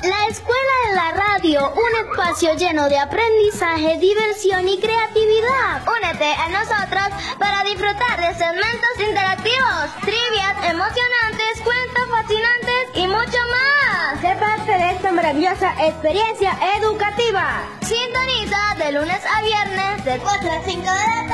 La escuela en la radio, un espacio lleno de aprendizaje, diversión y creatividad. Únete a nosotros para disfrutar de segmentos interactivos, trivias emocionantes, cuentos fascinantes y mucho más. Sé parte de esta maravillosa experiencia educativa. Sintoniza de lunes a viernes de 4 a 5 de la tarde.